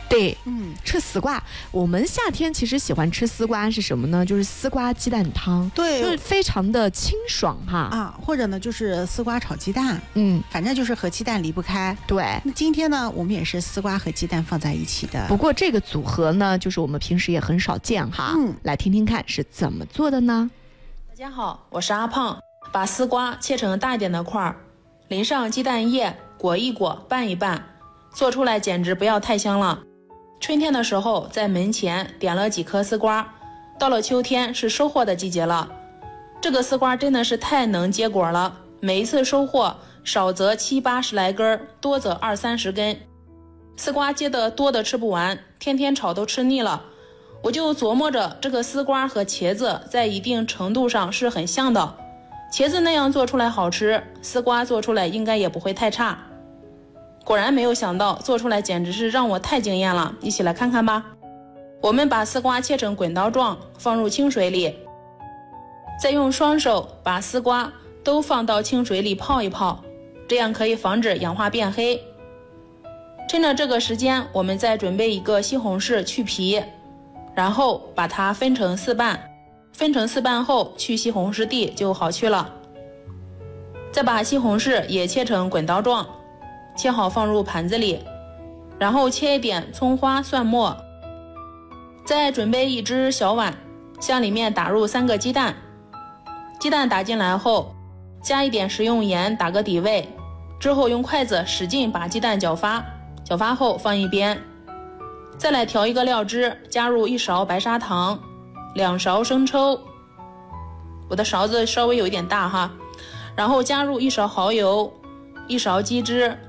对，吃丝瓜。我们夏天其实喜欢吃丝瓜是什么呢？就是丝瓜鸡蛋汤， 对， 就是非常的清爽哈。 啊，或者呢就是丝瓜炒鸡蛋，反正就是和鸡蛋离不开。 对， 那今天呢，我们也是丝瓜和鸡蛋放在一起的。 不过这个组合呢，就是我们平时也很少见哈。来听听看是怎么做的呢？ 大家好，我是阿胖。把丝瓜切成大一点的块儿，淋上鸡蛋液，裹一裹，拌一拌，做出来简直不要太香了。春天的时候在门前点了几颗丝瓜，到了秋天是收获的季节了。这个丝瓜真的是太能结果了，每一次收获少则70、80来根，多则20、30根。丝瓜结的多的吃不完，天天炒都吃腻了。我就琢磨着，这个丝瓜和茄子在一定程度上是很像的，茄子那样做出来好吃，丝瓜做出来应该也不会太差。果然没有想到，做出来简直是让我太惊艳了，一起来看看吧。我们把丝瓜切成滚刀状，放入清水里，再用双手把丝瓜都放到清水里泡一泡，这样可以防止氧化变黑。趁着这个时间，我们再准备一个西红柿去皮，然后把它分成4瓣，分成4瓣后去西红柿蒂就好去了。再把西红柿也切成滚刀状，切好放入盘子里，然后切一点葱花蒜末，再准备一只小碗，向里面打入3个鸡蛋。鸡蛋打进来后，加一点食用盐打个底味，之后用筷子使劲把鸡蛋搅发，搅发后放一边。再来调一个料汁，加入1勺白砂糖，2勺生抽，我的勺子稍微有一点大哈，然后加入1勺蚝油，1勺鸡汁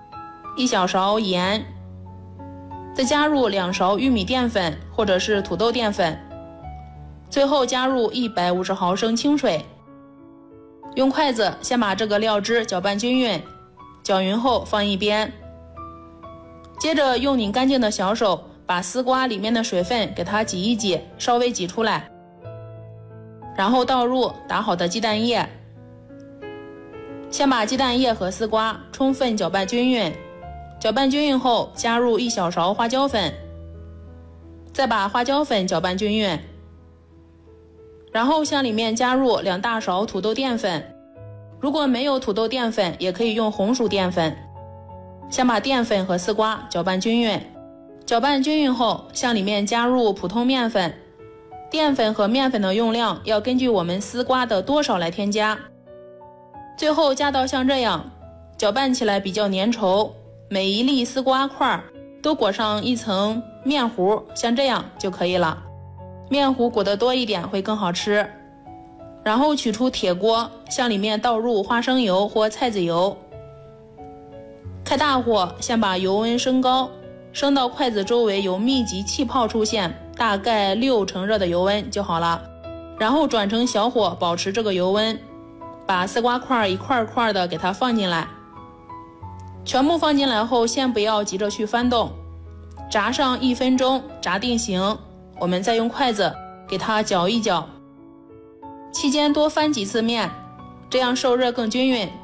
，1小勺盐，再加入2勺玉米淀粉或者是土豆淀粉，最后加入150毫升清水。用筷子先把这个料汁搅拌均匀，搅匀后放一边。接着用拧干净的小手把丝瓜里面的水分给它挤一挤，稍微挤出来，然后倒入打好的鸡蛋液，先把鸡蛋液和丝瓜充分搅拌均匀，搅拌均匀后加入1小勺花椒粉，再把花椒粉搅拌均匀，然后向里面加入2大勺土豆淀粉，如果没有土豆淀粉也可以用红薯淀粉。先把淀粉和丝瓜搅拌均匀，搅拌均匀后向里面加入普通面粉，淀粉和面粉的用量要根据我们丝瓜的多少来添加。最后加到像这样，搅拌起来比较粘稠，每一粒丝瓜块都裹上一层面糊，像这样就可以了。面糊裹得多一点会更好吃。然后取出铁锅，向里面倒入花生油或菜籽油，开大火，先把油温升高，升到筷子周围有密集气泡出现，大概6成热的油温就好了。然后转成小火，保持这个油温，把丝瓜块一块块的给它放进来。全部放进来后，先不要急着去翻动，炸上1分钟，炸定型，我们再用筷子给它搅一搅，期间多翻几次面，这样受热更均匀。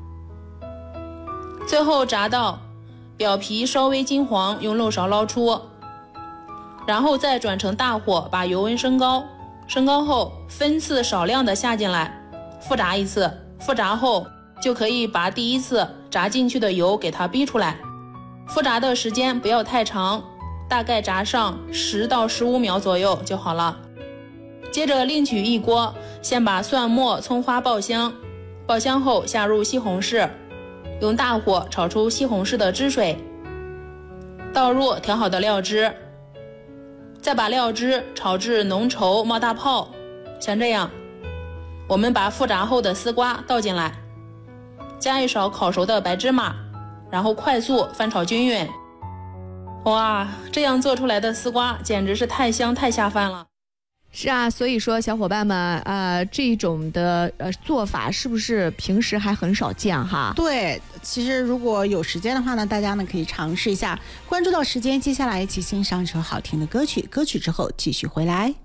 最后炸到表皮稍微金黄，用漏勺捞出，然后再转成大火，把油温升高，升高后分次少量的下进来，复炸一次，复炸后就可以把第一次炸进去的油给它逼出来。复炸的时间不要太长，大概炸上10到15秒左右就好了。接着另取一锅，先把蒜末葱花爆香，爆香后下入西红柿，用大火炒出西红柿的汁水，倒入调好的料汁，再把料汁炒至浓稠冒大泡，像这样。我们把复炸后的丝瓜倒进来，加1勺烤熟的白芝麻，然后快速翻炒均匀。哇，这样做出来的丝瓜简直是太香太下饭了。 是啊，所以说小伙伴们，这种的做法是不是平时还很少见哈？ 对，其实如果有时间的话呢，大家呢可以尝试一下。关注到时间，接下来一起欣赏一首好听的歌曲，歌曲之后继续回来。